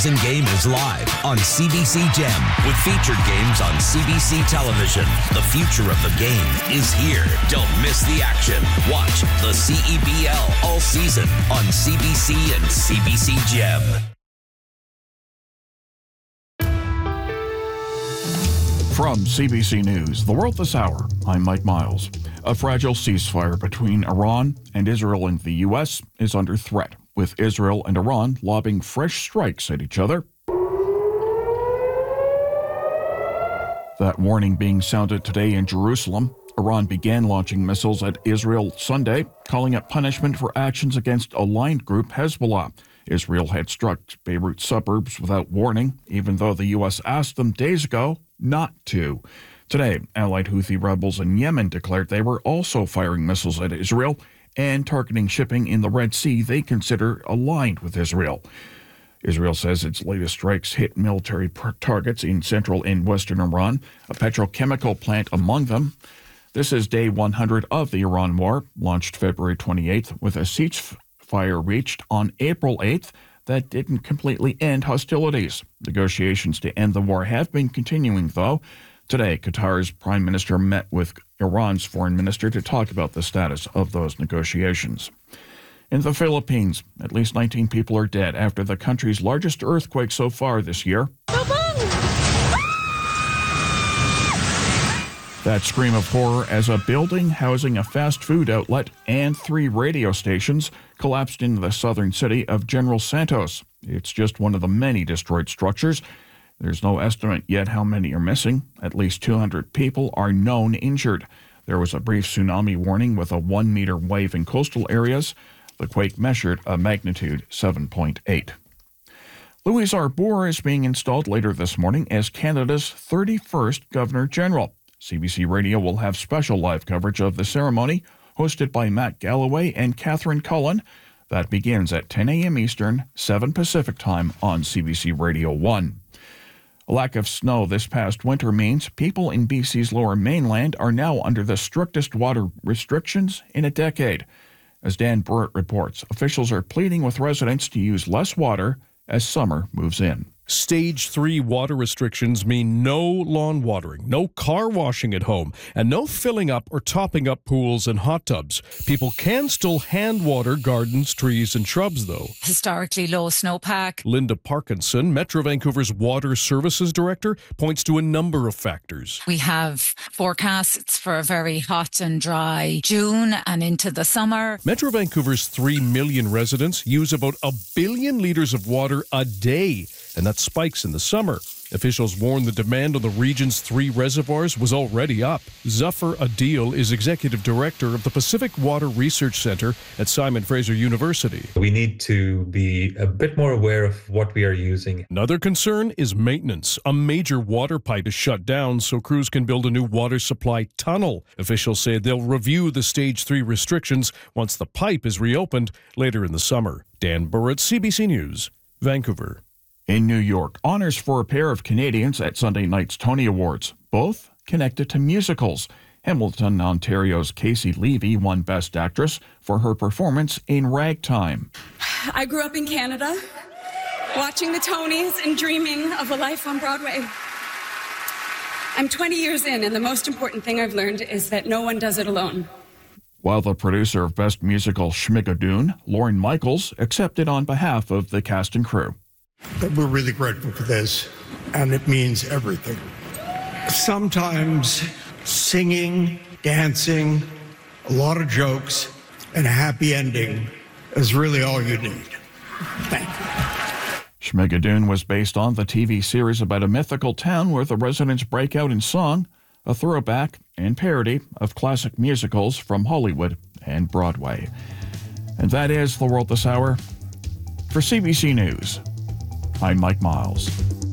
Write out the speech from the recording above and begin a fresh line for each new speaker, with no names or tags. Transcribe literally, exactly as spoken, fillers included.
season game is live on C B C Gem with featured games on C B C television. The future of the game is here. Don't miss the action. Watch the C E B L all season on C B C and C B C Gem.
From C B C News, The World This Hour, I'm Mike Miles. A fragile ceasefire between Iran and Israel and the U S is under threat, with Israel and Iran lobbing fresh strikes at each other. That warning being sounded today in Jerusalem. Iran began launching missiles at Israel Sunday, calling it punishment for actions against aligned group Hezbollah. Israel had struck Beirut suburbs without warning, even though the U S asked them days ago not to. Today, allied Houthi rebels in Yemen declared they were also firing missiles at Israel and targeting shipping in the Red Sea they consider aligned with Israel. Israel says its latest strikes hit military targets in central and western Iran, a petrochemical plant among them. This is day one hundred of the Iran war, launched February twenty-eighth, with a ceasefire reached on April eighth that didn't completely end hostilities. Negotiations to end the war have been continuing, though. Today, Qatar's prime minister met with Iran's foreign minister to talk about the status of those negotiations. In the Philippines, at least nineteen people are dead after the country's largest earthquake so far this year. That scream of horror as a building housing a fast food outlet and three radio stations collapsed into the southern city of General Santos. It's just one of the many destroyed structures. There's no estimate yet how many are missing. At least two hundred people are known injured. There was a brief tsunami warning with a one-meter wave in coastal areas. The quake measured a magnitude seven point eight. Louise Arbour is being installed later this morning as Canada's thirty-first Governor-General. C B C Radio will have special live coverage of the ceremony, hosted by Matt Galloway and Catherine Cullen. That begins at ten a.m. Eastern, seven Pacific Time on C B C Radio one. A lack of snow this past winter means people in B C's lower mainland are now under the strictest water restrictions in a decade. As Dan Burrett reports, officials are pleading with residents to use less water as summer moves in.
Stage three water restrictions mean no lawn watering, no car washing at home, and no filling up or topping up pools and hot tubs. People can still hand water gardens, trees, and shrubs, though.
Historically low snowpack.
Linda Parkinson, Metro Vancouver's Water Services Director, points to a number of factors.
We have forecasts for a very hot and dry June and into the summer.
Metro Vancouver's three million residents use about a billion litres of water a day, and that spikes in the summer. Officials warn the demand on the region's three reservoirs was already up. Zafar Adil is executive director of the Pacific Water Research Center at Simon Fraser University.
We need to be a bit more aware of what we are using.
Another concern is maintenance. A major water pipe is shut down so crews can build a new water supply tunnel. Officials say they'll review the stage three restrictions once the pipe is reopened later in the summer. Dan Burrett, C B C News, Vancouver.
In New York, honors for a pair of Canadians at Sunday night's Tony Awards, both connected to musicals. Hamilton, Ontario's Casey Levy won Best Actress for her performance in Ragtime.
I grew up in Canada, watching the Tonys and dreaming of a life on Broadway. I'm twenty years in, and the most important thing I've learned is that no one does it alone.
While the producer of Best Musical Schmigadoon, Lorne Michaels, accepted on behalf of the cast and crew.
But we're really grateful for this, and it means everything. Sometimes singing, dancing, a lot of jokes, and a happy ending is really all you need. Thank you.
Schmigadoon was based on the T V series about a mythical town where the residents break out in song, a throwback and parody of classic musicals from Hollywood and Broadway. And that is The World This Hour. For C B C News, I'm Mike Miles.